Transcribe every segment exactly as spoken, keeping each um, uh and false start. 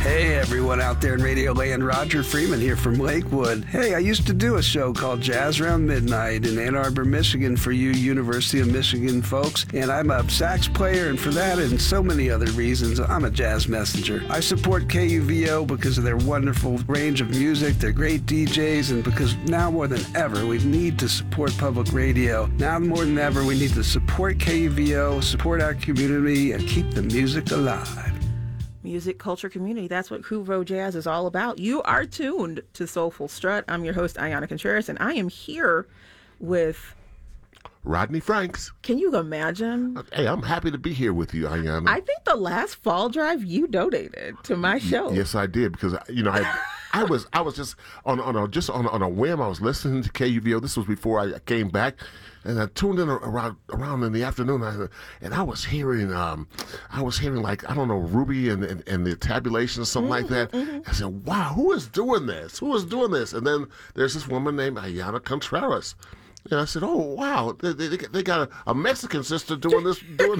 Hey, everyone out there in Radio Land, Roger Freeman here from Lakewood. Hey, I used to do a show called Jazz Around Midnight in Ann Arbor, Michigan for you University of Michigan folks, and I'm a sax player, and for that and so many other reasons, I'm a jazz messenger. I support K U V O because of their wonderful range of music, their great D Js, and because now more than ever, we need to support public radio. Now more than ever, we need to support K U V O, support our community, and keep the music alive. Music, culture, community. That's what Kuvo Jazz is all about. You are tuned to Soulful Strut. I'm your host, Ayana Contreras, and I am here with Rodney Franks. Can you imagine? Hey, I'm happy to be here with you, Ayana. I think the last fall drive you donated to my show. Yes, I did, because you know I, I was I was just on on a just on on a whim. I was listening to K U V O. This was before I came back, and I tuned in around around in the afternoon, I, and I was hearing um I was hearing like I don't know Ruby and and, and the tabulation or something mm-hmm, like that. Mm-hmm. I said, wow, who is doing this? Who is doing this? And then there's this woman named Ayana Contreras. And I said, "Oh wow, they they, they got a, a Mexican sister doing this, doing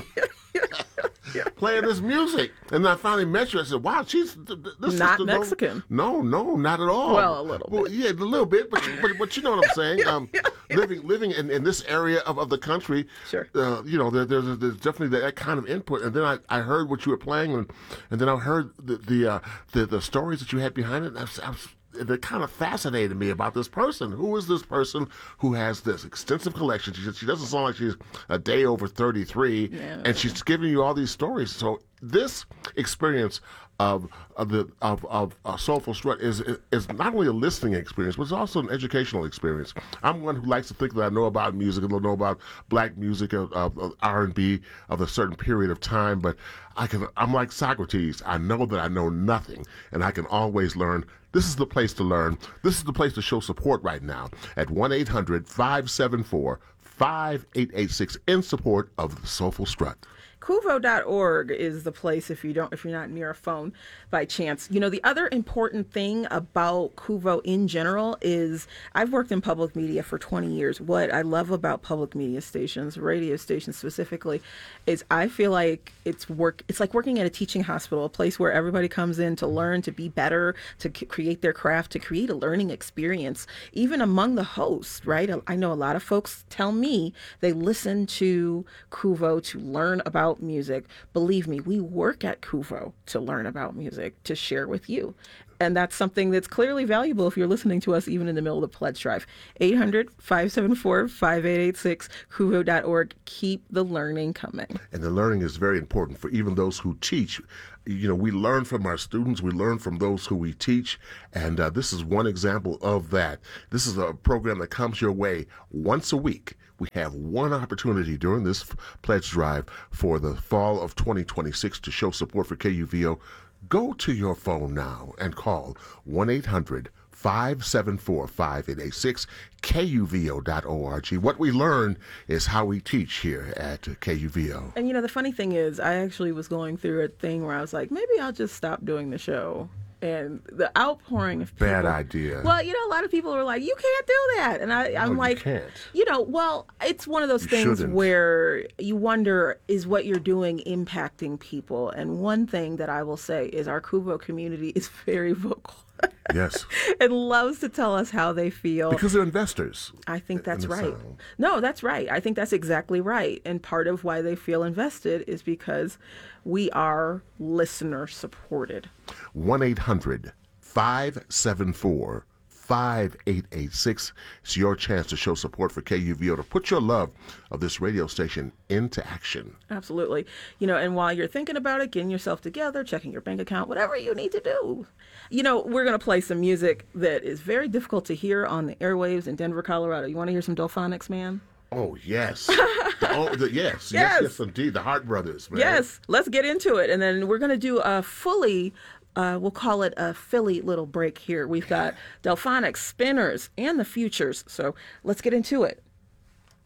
playing this music." And then I finally met you. I said, "Wow, she's this not sister Mexican." No, no, not at all. Well, a little well, bit. Yeah, a little bit, but but, but you know what I'm saying. Um, living living in, in this area of, of the country, sure. Uh, you know, there, there's there's definitely that kind of input. And then I, I heard what you were playing, and and then I heard the the uh, the, the stories that you had behind it. And I was, I was that kind of fascinated me about this person. Who is this person who has this extensive collection? She, she doesn't sound like she's a day over thirty-three, yeah. And she's giving you all these stories. So this experience of of the of of uh, Soulful Strut is is not only a listening experience, but it's also an educational experience. I'm one who likes to think that I know about music and know about black music, of, of, of R and B of a certain period of time, but I can. I'm like Socrates. I know that I know nothing, and I can always learn. This is the place to learn. This is the place to show support right now at one eight hundred five seven four five eight eight six in support of the Soulful Strut. Kuvo dot org is the place if you don't if you're not near a phone by chance. You know, the other important thing about Kuvo in general is I've worked in public media for twenty years. What I love about public media stations, radio stations specifically, is I feel like it's work it's like working at a teaching hospital, a place where everybody comes in to learn, to be better, to c- create their craft, to create a learning experience, even among the hosts, right? I know a lot of folks tell me they listen to Kuvo to learn about music. Believe me, we work at Kuvo to learn about music, to share with you. And that's something that's clearly valuable if you're listening to us even in the middle of the pledge drive. eight hundred five seven four five eight eight six, Kuvo dot org. Keep the learning coming. And the learning is very important for even those who teach. You know, we learn from our students. We learn from those who we teach. And uh, this is one example of that. This is a program that comes your way once a week. We have one opportunity during this f- pledge drive for the fall of twenty twenty-six to show support for K U V O. Go to your phone now and call one eight hundred five seven four five eight eight six, K U V O dot org. What we learn is how we teach here at K U V O. And you know, the funny thing is, I actually was going through a thing where I was like, maybe I'll just stop doing the show. And the outpouring of people. Bad idea. Well, you know, a lot of people are like, you can't do that. And I, I'm no, like, you can't. You know, well, it's one of those you things shouldn't. where you wonder, is what you're doing impacting people? And one thing that I will say is our Kuvo community is very vocal. Yes. And loves to tell us how they feel. Because they're investors. I think that's in the right. sound. No, that's right. I think that's exactly right. And part of why they feel invested is because we are listener supported. one eight hundred five seven four five eight eight six. It's your chance to show support for K U V O, to put your love of this radio station into action. Absolutely. You know, and while you're thinking about it, getting yourself together, checking your bank account, whatever you need to do. You know, we're going to play some music that is very difficult to hear on the airwaves in Denver, Colorado. You want to hear some Dolphonics, man? Oh, yes. the, oh, the, yes, yes, Yes. yes, indeed. The Hart Brothers, man. Yes. Let's get into it. And then we're going to do a fully, uh, we'll call it a Philly little break here. We've got Delphonics, Spinners, and the Futures. So let's get into it.